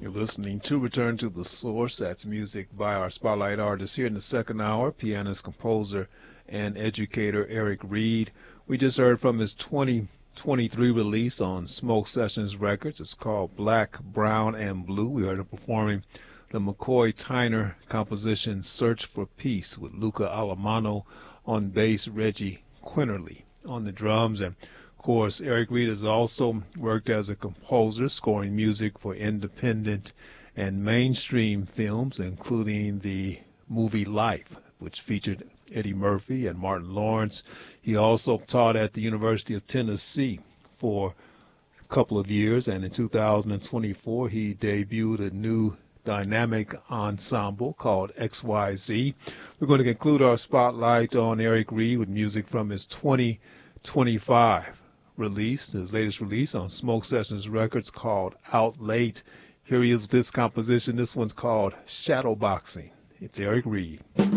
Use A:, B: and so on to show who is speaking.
A: You're listening to Return to the Source. That's music by our spotlight artist here in the second hour, pianist, composer, and educator Eric Reed. We just heard from his 2023 release on Smoke Sessions Records. It's called Black, Brown, and Blue. We heard him performing the McCoy Tyner composition Search for Peace with Luca Alamano on bass, Reggie Quinterly on the drums. And of course, Eric Reed has also worked as a composer, scoring music for independent and mainstream films, including the movie Life, which featured Eddie Murphy and Martin Lawrence. He also taught at the University of Tennessee for a couple of years, and in 2024 he debuted a new dynamic ensemble called XYZ. We're going to conclude our spotlight on Eric Reed with music from his 2025 release, his latest release on Smoke Sessions Records called Out Late. Here he is with this composition. This one's called Shadowboxing. It's Eric Reed.